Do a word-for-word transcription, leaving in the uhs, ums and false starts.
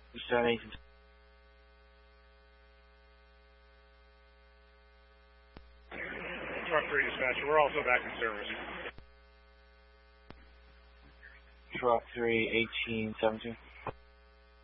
seven eighteen. Truck three dispatcher, we're also back in service. Truck three eighteen seventeen.